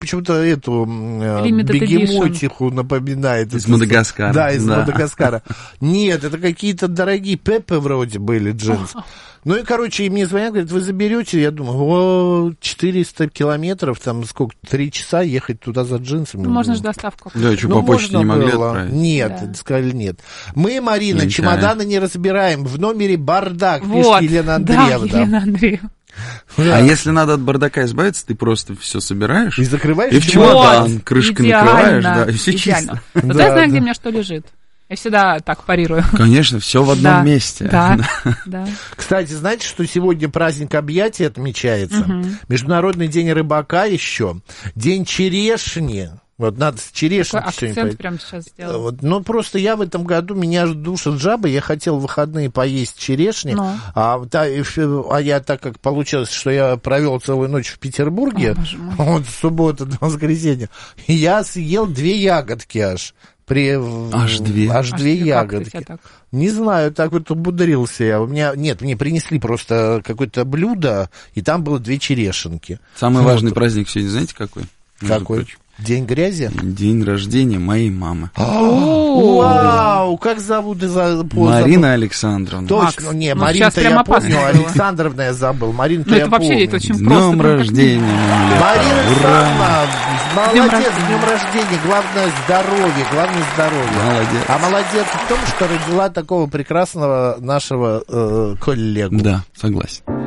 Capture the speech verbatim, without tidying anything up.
почему-то эту э, бегемотиху напоминает. Из Мадагаскара. Да, из да. Мадагаскара. Нет, это какие-то дорогие Пепе вроде были джинсы. Ну и, короче, и мне звонят, говорят, вы заберете? Я думаю, о, четыреста километров, там сколько, три часа ехать туда за джинсами. Ну, можно же доставку. Да, что, ну, по почте не могли было. отправить? Нет, Да. сказали нет. Мы, Марина, Лентяи. чемоданы не разбираем, в номере бардак, Вот, пишет Елена да, Андреевна. Елена Андреевна. Да. А если надо от бардака избавиться, ты просто все собираешь И закрываешь и в чемодан, Вот, крышкой идеально, накрываешь, да, и все идеально. чисто. Вот Да, я знаю, да. где у меня что лежит. Я всегда так парирую. Конечно, все в одном Да, месте. Да, да. Кстати, знаете, что сегодня праздник объятий отмечается? Угу. Международный день рыбака еще. День черешни. Вот надо с черешни Такой сегодня акцент поесть. прямо сейчас сделал. Вот, ну, просто я в этом году, меня душат жабы, я хотел в выходные поесть черешни, Но. а, та, а я, так как получилось, что я провел целую ночь в Петербурге, О, боже мой. вот с субботы до воскресенья, и я съел две ягодки аж. При, Аж две? Аж Аж две ты- как ты ягодки. себя так? Не знаю, так вот умудрился я. У меня, нет, мне принесли просто какое-то блюдо, и там было две черешенки. Самый Вот. важный праздник сегодня, знаете, какой? Между Какой? прочим. День грязи? День рождения моей мамы. О, Вау, как зовут? За, по- Марина забыл. Александровна. Точно, Макс. не, Ну, Марину-то сейчас прям я опасно помню, было. Александровна я забыл. Марину-то Ну, я это вообще помню. это очень С просто. днем прям как- рождения, мамулета. Марина Ура! Александровна, Днем молодец, рождения. с днем рождения, главное здоровье, главное здоровье. Молодец. А молодец в том, что родила такого прекрасного нашего э, коллегу. Да, согласен.